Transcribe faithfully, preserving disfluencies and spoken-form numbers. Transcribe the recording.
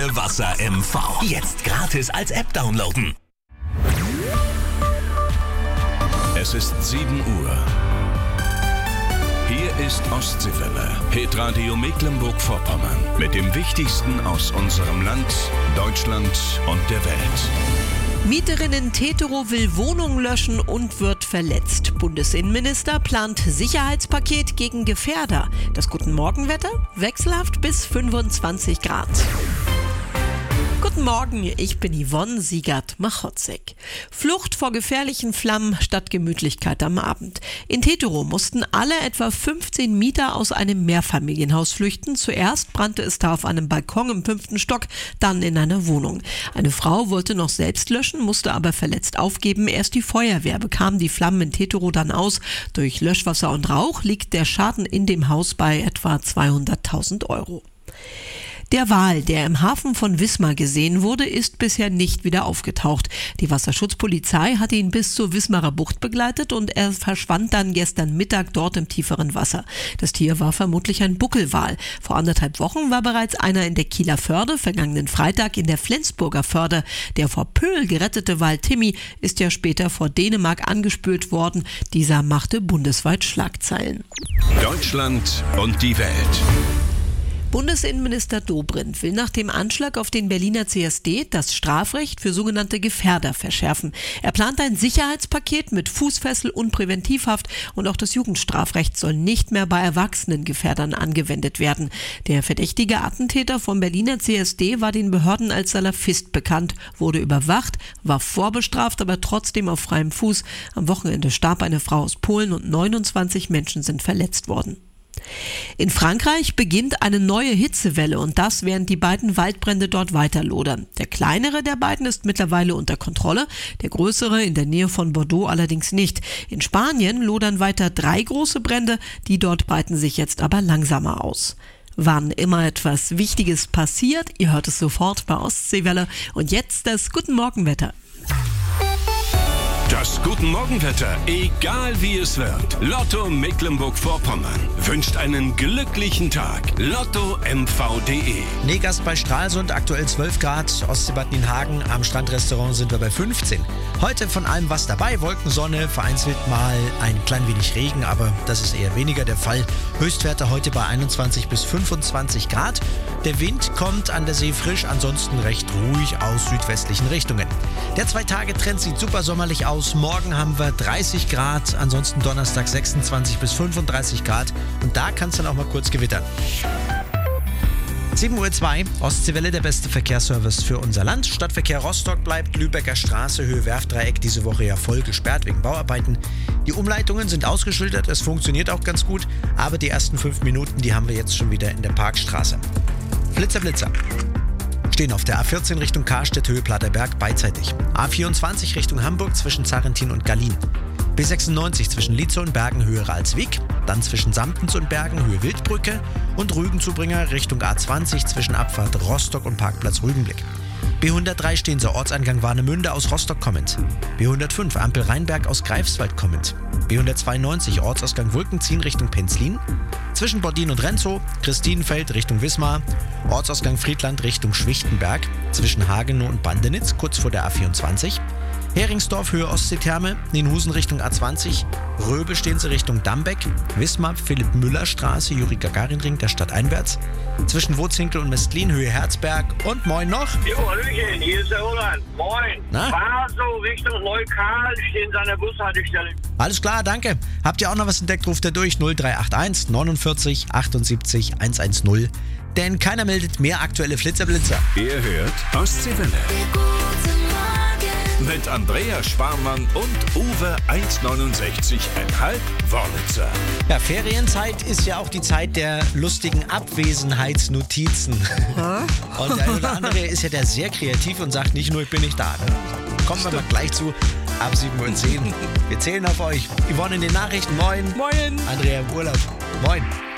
neue Wasser M V. Jetzt gratis als App downloaden. Es ist sieben Uhr. Hier ist Ostseewelle, Hitradio Mecklenburg-Vorpommern. Mit dem Wichtigsten aus unserem Land, Deutschland und der Welt. Mieterin in Teterow will Wohnung löschen und wird verletzt. Bundesinnenminister plant Sicherheitspaket gegen Gefährder. Das Guten Morgenwetter? Wechselhaft bis fünfundzwanzig Grad. Guten Morgen, ich bin Yvonne Siegert-Machotzek. Flucht vor gefährlichen Flammen statt Gemütlichkeit am Abend. In Teterow mussten alle etwa fünfzehn Mieter aus einem Mehrfamilienhaus flüchten. Zuerst brannte es da auf einem Balkon im fünften Stock, dann in einer Wohnung. Eine Frau wollte noch selbst löschen, musste aber verletzt aufgeben. Erst die Feuerwehr bekam die Flammen in Teterow dann aus. Durch Löschwasser und Rauch liegt der Schaden in dem Haus bei etwa zweihunderttausend Euro. Der Wal, der im Hafen von Wismar gesehen wurde, ist bisher nicht wieder aufgetaucht. Die Wasserschutzpolizei hat ihn bis zur Wismarer Bucht begleitet und er verschwand dann gestern Mittag dort im tieferen Wasser. Das Tier war vermutlich ein Buckelwal. Vor anderthalb Wochen war bereits einer in der Kieler Förde, vergangenen Freitag in der Flensburger Förde. Der vor Pöhl gerettete Wal Timmy ist ja später vor Dänemark angespült worden. Dieser machte bundesweit Schlagzeilen. Deutschland und die Welt. Bundesinnenminister Dobrindt will nach dem Anschlag auf den Berliner C S D das Strafrecht für sogenannte Gefährder verschärfen. Er plant ein Sicherheitspaket mit Fußfessel und Präventivhaft und auch das Jugendstrafrecht soll nicht mehr bei erwachsenen Gefährdern angewendet werden. Der verdächtige Attentäter vom Berliner C S D war den Behörden als Salafist bekannt, wurde überwacht, war vorbestraft, aber trotzdem auf freiem Fuß. Am Wochenende starb eine Frau aus Polen und neunundzwanzig Menschen sind verletzt worden. In Frankreich beginnt eine neue Hitzewelle und das, während die beiden Waldbrände dort weiter lodern. Der kleinere der beiden ist mittlerweile unter Kontrolle, der größere in der Nähe von Bordeaux allerdings nicht. In Spanien lodern weiter drei große Brände, die dort breiten sich jetzt aber langsamer aus. Wann immer etwas Wichtiges passiert, ihr hört es sofort bei Ostseewelle und jetzt das Guten Morgenwetter. Das Guten Morgenwetter, egal wie es wird. Lotto Mecklenburg-Vorpommern wünscht einen glücklichen Tag. Lotto M V punkt de. Negast bei Stralsund, aktuell zwölf Grad. Ostseebad Nienhagen, am Strandrestaurant sind wir bei fünfzehn. Heute von allem was dabei. Wolken, Sonne, vereinzelt mal ein klein wenig Regen, aber das ist eher weniger der Fall. Höchstwerte heute bei einundzwanzig bis fünfundzwanzig Grad. Der Wind kommt an der See frisch, ansonsten recht ruhig aus südwestlichen Richtungen. Der Zwei-Tage-Trend sieht super sommerlich aus. Morgen haben wir dreißig Grad, ansonsten Donnerstag sechsundzwanzig bis fünfunddreißig Grad und da kann es dann auch mal kurz gewittern. sieben Uhr zwei, Ostseewelle, der beste Verkehrsservice für unser Land. Stadtverkehr Rostock bleibt, Lübecker Straße, Höhe Werftdreieck, diese Woche ja voll gesperrt wegen Bauarbeiten. Die Umleitungen sind ausgeschildert, es funktioniert auch ganz gut, aber die ersten fünf Minuten, die haben wir jetzt schon wieder in der Parkstraße. Flitzer, Blitzer. Stehen auf der A vierzehn Richtung Karstedt, Höhe Platerberg, beidseitig. A vierundzwanzig Richtung Hamburg zwischen Zarrentin und Gallien. B sechsundneunzig zwischen Lietzow und Bergen, Höhe Ralswiek. Dann zwischen Samtens und Bergen, Höhe Wildbrücke. Und Rügenzubringer Richtung A zwanzig zwischen Abfahrt Rostock und Parkplatz Rügenblick. B hundertdrei Steenser Ortseingang Warnemünde aus Rostock kommend. B hundertfünf Ampel Rheinberg aus Greifswald kommend. B hundertzweiundneunzig Ortsausgang Wulkenziehen Richtung Penzlin. Zwischen Bordin und Renzow, Christinenfeld Richtung Wismar. Ortsausgang Friedland Richtung Schwichtenberg. Zwischen Hagenow und Bandenitz kurz vor der A vierundzwanzig. Heringsdorf Höhe Ostseetherme, Nienhusen Richtung A zwanzig, Röbe stehen sie Richtung Dambeck, Wismar Philipp-Müller-Straße, Juri-Gagarin-Ring der Stadt einwärts, zwischen Wurzinkel und Mestlin Höhe Herzberg und moin noch. Jo, Hallöchen, hier ist der Roland. Moin. Na? Basel Richtung Neukal stehen seine Bushaltestelle. Alles klar, danke. Habt ihr auch noch was entdeckt, ruft ihr durch null drei acht eins neunundvierzig achtundsiebzig hundertzehn. Denn keiner meldet mehr aktuelle Flitzerblitzer. Ihr hört Ostseewelle. Mit Andrea Sparmann und Uwe eins neunundsechzig Komma fünf Wörlitzer. Ja, Ferienzeit ist ja auch die Zeit der lustigen Abwesenheitsnotizen. Und der eine oder andere ist ja der sehr kreativ und sagt nicht nur, ich bin nicht da. Ne? Kommen wir mal gleich zu, ab sieben Uhr zehn. Wir zählen auf euch. Yvonne in den Nachrichten, moin. Moin. Andrea im Urlaub, moin.